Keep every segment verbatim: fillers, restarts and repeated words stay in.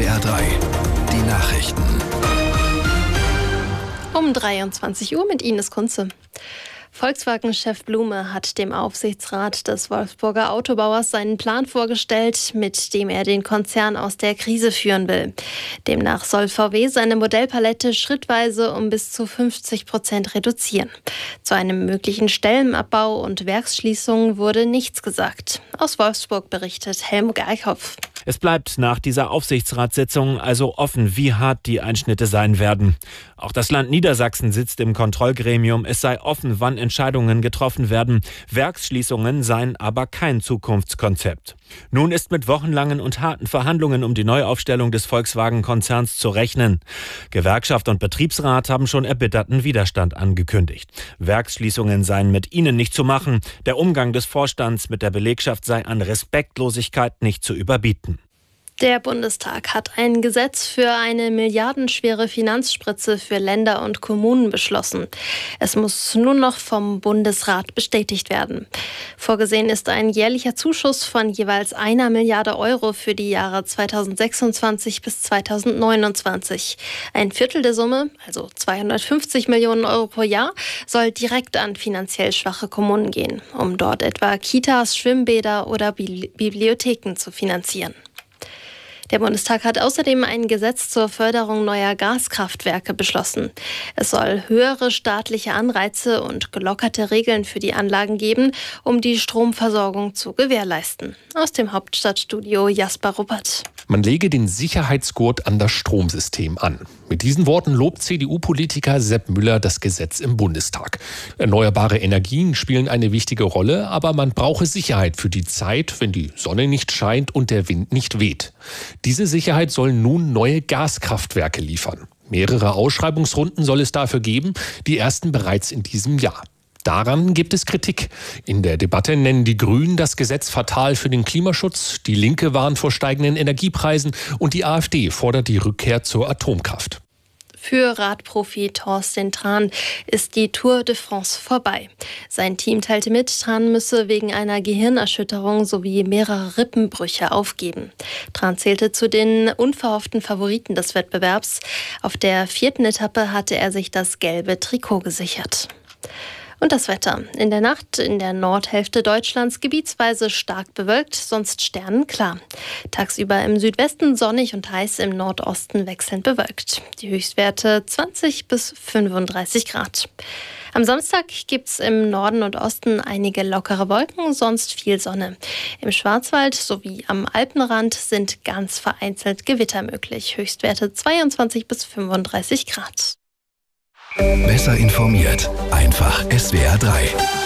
R drei, die Nachrichten. Um dreiundzwanzig Uhr mit Ines Kunze. Volkswagen-Chef Blume hat dem Aufsichtsrat des Wolfsburger Autobauers seinen Plan vorgestellt, mit dem er den Konzern aus der Krise führen will. Demnach soll V W seine Modellpalette schrittweise um bis zu fünfzig Prozent reduzieren. Zu einem möglichen Stellenabbau und Werksschließungen wurde nichts gesagt. Aus Wolfsburg berichtet Helmut Eickhoff. Es bleibt nach dieser Aufsichtsratssitzung also offen, wie hart die Einschnitte sein werden. Auch das Land Niedersachsen sitzt im Kontrollgremium. Es sei offen, wann Entscheidungen getroffen werden. Werksschließungen seien aber kein Zukunftskonzept. Nun ist mit wochenlangen und harten Verhandlungen um die Neuaufstellung des Volkswagen-Konzerns zu rechnen. Gewerkschaft und Betriebsrat haben schon erbitterten Widerstand angekündigt. Werksschließungen seien mit ihnen nicht zu machen. Der Umgang des Vorstands mit der Belegschaft sei an Respektlosigkeit nicht zu überbieten. Der Bundestag hat ein Gesetz für eine milliardenschwere Finanzspritze für Länder und Kommunen beschlossen. Es muss nun noch vom Bundesrat bestätigt werden. Vorgesehen ist ein jährlicher Zuschuss von jeweils einer Milliarde Euro für die Jahre zweitausendsechsundzwanzig bis zweitausendneunundzwanzig. Ein Viertel der Summe, also zweihundertfünfzig Millionen Euro pro Jahr, soll direkt an finanziell schwache Kommunen gehen, um dort etwa Kitas, Schwimmbäder oder Bibliotheken zu finanzieren. Der Bundestag hat außerdem ein Gesetz zur Förderung neuer Gaskraftwerke beschlossen. Es soll höhere staatliche Anreize und gelockerte Regeln für die Anlagen geben, um die Stromversorgung zu gewährleisten. Aus dem Hauptstadtstudio Jasper Ruppert. Man lege den Sicherheitsgurt an das Stromsystem an. Mit diesen Worten lobt C D U-Politiker Sepp Müller das Gesetz im Bundestag. Erneuerbare Energien spielen eine wichtige Rolle, aber man brauche Sicherheit für die Zeit, wenn die Sonne nicht scheint und der Wind nicht weht. Diese Sicherheit sollen nun neue Gaskraftwerke liefern. Mehrere Ausschreibungsrunden soll es dafür geben, die ersten bereits in diesem Jahr. Daran gibt es Kritik. In der Debatte nennen die Grünen das Gesetz fatal für den Klimaschutz, die Linke warnt vor steigenden Energiepreisen und die AfD fordert die Rückkehr zur Atomkraft. Für Radprofi Thorsten Tran ist die Tour de France vorbei. Sein Team teilte mit, Tran müsse wegen einer Gehirnerschütterung sowie mehrerer Rippenbrüche aufgeben. Tran zählte zu den unverhofften Favoriten des Wettbewerbs. Auf der vierten Etappe hatte er sich das gelbe Trikot gesichert. Und das Wetter. In der Nacht in der Nordhälfte Deutschlands gebietsweise stark bewölkt, sonst sternenklar. Tagsüber im Südwesten sonnig und heiß, im Nordosten wechselnd bewölkt. Die Höchstwerte zwanzig bis fünfunddreißig Grad. Am Samstag gibt's im Norden und Osten einige lockere Wolken, sonst viel Sonne. Im Schwarzwald sowie am Alpenrand sind ganz vereinzelt Gewitter möglich. Höchstwerte zweiundzwanzig bis fünfunddreißig Grad. Besser informiert, einfach S W R drei.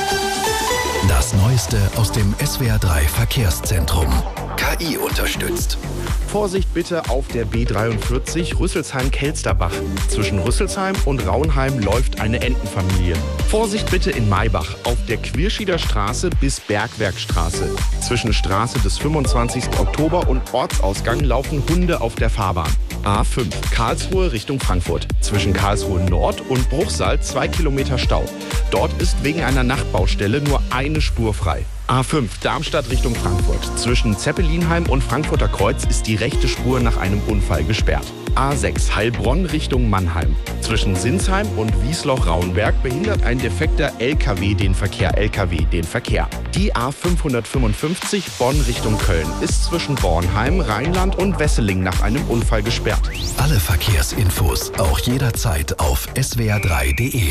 Das Neueste aus dem S W R drei Verkehrszentrum. K I unterstützt. Vorsicht bitte auf der B dreiundvierzig Rüsselsheim-Kelsterbach. Zwischen Rüsselsheim und Rauenheim läuft eine Entenfamilie. Vorsicht bitte in Maybach auf der Quierschieder Straße bis Bergwerkstraße. Zwischen Straße des fünfundzwanzigsten Oktober und Ortsausgang laufen Hunde auf der Fahrbahn. A fünf Karlsruhe Richtung Frankfurt. Zwischen Karlsruhe Nord und Bruchsal zwei Kilometer Stau. Dort ist wegen einer Nachtbaustelle nur eine Spur frei. A fünf Darmstadt Richtung Frankfurt. Zwischen Zeppelinheim und Frankfurter Kreuz ist die rechte Spur nach einem Unfall gesperrt. A sechs Heilbronn Richtung Mannheim. Zwischen Sinsheim und Wiesloch-Rauenberg behindert ein defekter L K W den Verkehr. L K W den Verkehr. Die A fünfhundertfünfundfünfzig Bonn Richtung Köln ist zwischen Bornheim, Rheinland und Wesseling nach einem Unfall gesperrt. Alle Verkehrsinfos auch jederzeit auf S W R drei punkt de.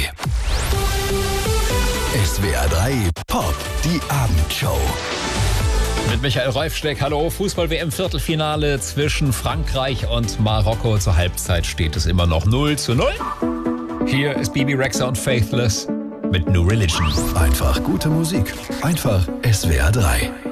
S W R drei Pop, die Abendshow. Mit Michael Reifsteck, hallo. Fußball-W M-Viertelfinale zwischen Frankreich und Marokko. Zur Halbzeit steht es immer noch null zu null. Hier ist Bibi Rexha und Faithless mit New Religion. Einfach gute Musik. Einfach S W R drei.